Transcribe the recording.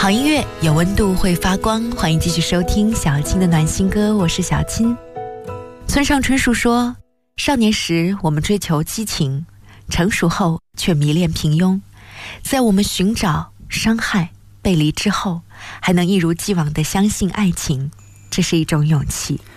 好音乐有温度会发光，欢迎继续收听小青的暖心歌，我是小青。村上春树说，少年时我们追求激情，成熟后却迷恋平庸。在我们寻找、伤害、背离之后，还能一如既往地相信爱情，这是一种勇气。